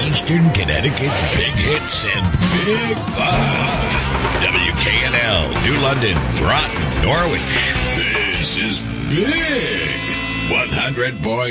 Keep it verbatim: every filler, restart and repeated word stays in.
Eastern Connecticut's big hits and big fun. W K N L, New London, Groton, Norwich. This is Big one hundred point